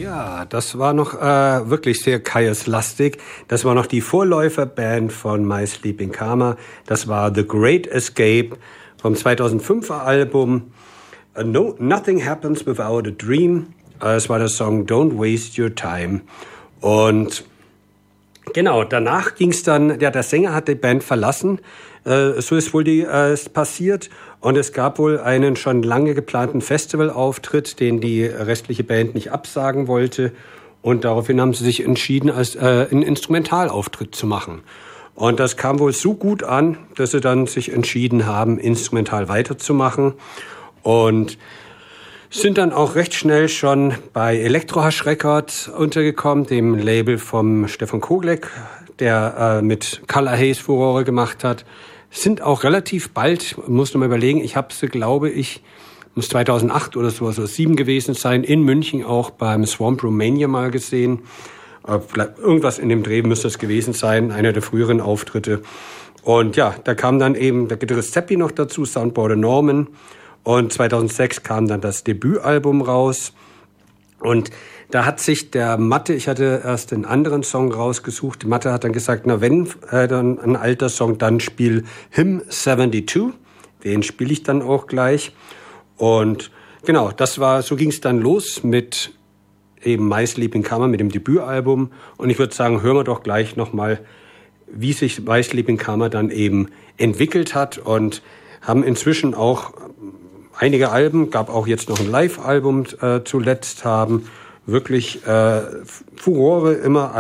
Ja, das war noch wirklich sehr Kyuss-lastig. Das war noch die Vorläuferband von My Sleeping Karma. Das war The Great Escape vom 2005er Album No, Nothing Happens Without a Dream. Es war der Song Don't Waste Your Time. Und genau, danach ging es dann, ja, der Sänger hat die Band verlassen. So ist wohl passiert. Und es gab wohl einen schon lange geplanten Festivalauftritt, den die restliche Band nicht absagen wollte. Und daraufhin haben sie sich entschieden, als einen Instrumentalauftritt zu machen. Und das kam wohl so gut an, dass sie dann sich entschieden haben, instrumental weiterzumachen. Und sind dann auch recht schnell schon bei Electrohush Records untergekommen, dem Label vom Stefan Koglek, der mit Color Haze Furore gemacht hat. Sind auch relativ bald, muss noch mal überlegen, ich habe sie, glaube ich, muss 2008 oder so 2007 gewesen sein, in München auch beim Swamp Romania mal gesehen. Irgendwas in dem Dreh müsste es gewesen sein, einer der früheren Auftritte. Und ja, da kam dann eben der Gitarrist Seppi noch dazu, Soundboarder Norman. Und 2006 kam dann das Debütalbum raus. Und da hat sich der Matte, ich hatte erst einen anderen Song rausgesucht, Matte hat dann gesagt, na wenn dann ein alter Song, dann spiel Hymn 72. Den spiele ich dann auch gleich. Und genau, so ging es dann los mit eben My Sleeping Karma, mit dem Debütalbum. Und ich würde sagen, hören wir doch gleich nochmal, wie sich My Sleeping Karma dann eben entwickelt hat, und haben inzwischen auch einige Alben, gab auch jetzt noch ein Live-Album zuletzt, haben wirklich Furore immer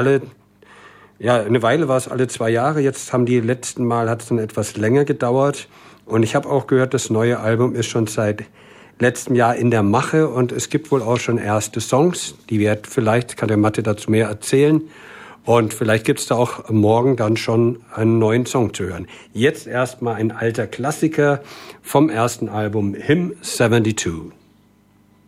eine Weile war es alle 2 Jahre, jetzt haben die letzten Mal, hat es dann etwas länger gedauert, und ich habe auch gehört, das neue Album ist schon seit letztem Jahr in der Mache, und es gibt wohl auch schon erste Songs, vielleicht kann der Matte dazu mehr erzählen, und vielleicht gibt's da auch morgen dann schon einen neuen Song zu hören. Jetzt erstmal ein alter Klassiker vom ersten Album, Hymn 72.